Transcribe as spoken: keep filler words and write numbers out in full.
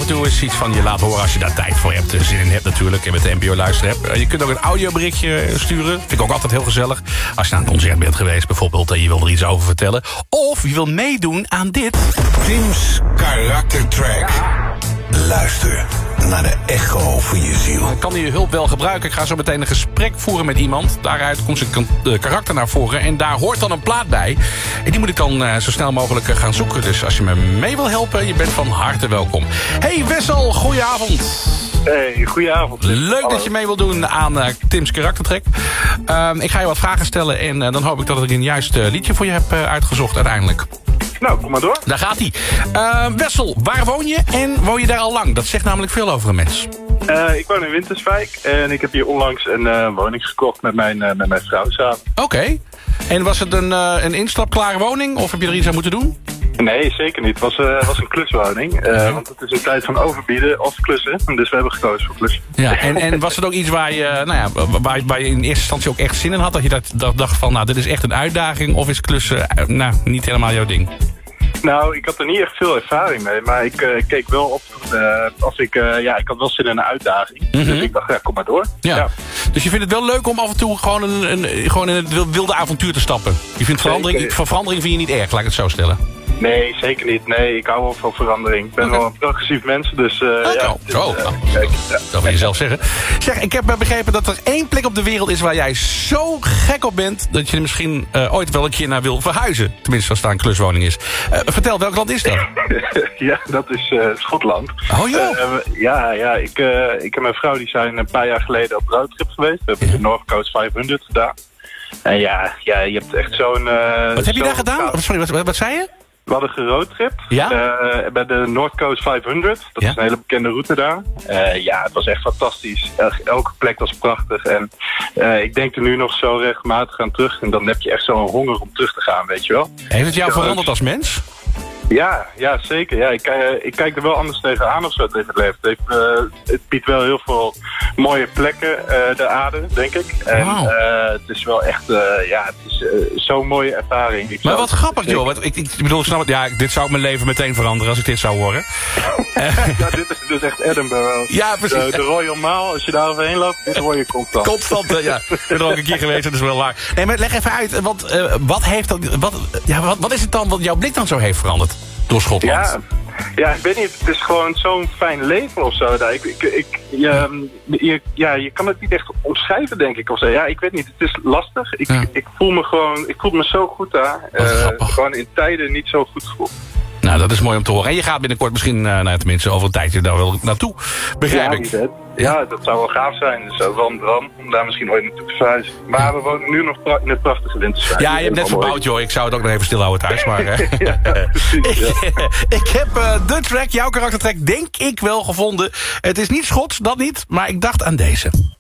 en toe eens iets van je laten horen als je daar tijd voor hebt, zin in hebt natuurlijk, en met de N P O luisteren hebt. Je kunt ook een audioberichtje sturen. Vind ik ook altijd heel gezellig. Als je naar een concert bent geweest bijvoorbeeld en je wil er iets over vertellen. Of je wil meedoen aan dit. Tim's karaktertrack. Luister naar de echo van je ziel. Ik kan je hulp wel gebruiken. Ik ga zo meteen een gesprek voeren met iemand. Daaruit komt zijn karakter naar voren. En daar hoort dan een plaat bij. En die moet ik dan uh, zo snel mogelijk gaan zoeken. Dus als je me mee wil helpen, je bent van harte welkom. Hey Wessel, goedenavond. Hey, goedenavond. Leuk Hallo. dat je mee wilt doen aan uh, Tim's karaktertrek. Uh, ik ga je wat vragen stellen en uh, dan hoop ik dat ik een juist uh, liedje voor je heb uh, uitgezocht uiteindelijk. Nou, kom maar door. Daar gaat hij. Uh, Wessel, waar woon je en woon je daar al lang? Dat zegt namelijk veel over een mens. Uh, ik woon in Winterswijk en ik heb hier onlangs een uh, woning gekocht met mijn, uh, met mijn vrouw samen. Oké. Okay. En was het een, uh, een instapklare woning of heb je er iets aan moeten doen? Nee, zeker niet. Het was, uh, was een kluswoning. Uh, want het is een tijd van overbieden of klussen. Dus we hebben gekozen voor klussen. Ja, en, en was het ook iets waar je, nou ja, waar, waar je in eerste instantie ook echt zin in had? Dat je dat, dat dacht van, nou, dit is echt een uitdaging. Of is klussen, nou, niet helemaal jouw ding? Nou, ik had er niet echt veel ervaring mee. Maar ik uh, keek wel op uh, als ik... Uh, ja, ik had wel zin in een uitdaging. Mm-hmm. Dus ik dacht, ja, kom maar door. Ja. Ja. Dus je vindt het wel leuk om af en toe gewoon, een, een, gewoon in het wilde avontuur te stappen? Je vindt verandering, verandering vind je niet erg, laat ik het zo stellen. Nee, zeker niet. Nee, ik hou wel van verandering. Ik ben okay. wel een progressief mens, dus... Uh, okay. ja, dus, zo, uh, nou, kijk, ja. Dat wil je zelf zeggen. Zeg, ik heb begrepen dat er één plek op de wereld is waar jij zo gek op bent, dat je er misschien uh, ooit wel een keer naar wil verhuizen. Tenminste, als daar een kluswoning is. Uh, vertel, welk land is dat? Ja, dat is uh, Schotland. Oh joh? Uh, ja, ja ik, uh, ik en mijn vrouw die zijn een paar jaar geleden op roadtrip geweest. We hebben ja. de North Coast vijfhonderd gedaan. En ja, ja je hebt echt zo'n... Uh, wat heb je zo daar gedaan? Oh, sorry, wat, wat zei je? We hadden geroadtrip ja? uh, bij de North Coast vijfhonderd. Dat ja? is een hele bekende route daar. Uh, ja, het was echt fantastisch. Elke plek was prachtig. En uh, ik denk er nu nog zo regelmatig aan terug. En dan heb je echt zo'n honger om terug te gaan, weet je wel. Heeft het jou zo, veranderd als mens? Ja, ja, zeker. Ja, ik, uh, ik kijk er wel anders tegenaan of zo tegen het leven. Het, heeft, uh, het biedt wel heel veel mooie plekken, uh, de aarde, denk ik. En wow. uh, het is wel echt, uh, ja, het is uh, zo'n mooie ervaring. Ik maar wat grappig, joh. Wat, ik, ik bedoel, snap het, ja, dit zou mijn leven meteen veranderen als ik dit zou horen. Ja, dit is dus echt Edinburgh. Ja, precies. De, de Royal Mile, als je daar overheen loopt, dit hoor je constant. Constant, uh, ja. Ik ben er ook een keer geweest, dat is wel waar. Nee, maar leg even uit, want uh, wat heeft dat, wat, ja, wat, wat is het dan wat jouw blik dan zo heeft veranderd? Door Schotland. Ja, ja, ik weet niet. Het is gewoon zo'n fijn leven of zo. Ik, ik, ik, je, je, ja, je kan het niet echt omschrijven, denk ik. Of zo. Ja, ik weet niet. Het is lastig. Ik, ja. ik voel me gewoon, ik voel me zo goed daar. Uh, gewoon in tijden niet zo goed gevoeld. Nou, dat is mooi om te horen. En je gaat binnenkort misschien, uh, nou, tenminste over een tijdje daar wel naartoe, begrijp ja, ik. Ja, ja, dat zou wel gaaf zijn. Het is wel een droom om daar misschien ooit naartoe te verhuizen. Maar ja. we wonen nu nog pra- in het prachtige Winterswijk. Ja, je hebt net verbouwd, joh. Ik zou het ook nog even stilhouden thuis. Maar, ja, precies, ja. ik, ik heb uh, de track, jouw karaktertrack, denk ik wel gevonden. Het is niet Schots, dat niet. Maar ik dacht aan deze.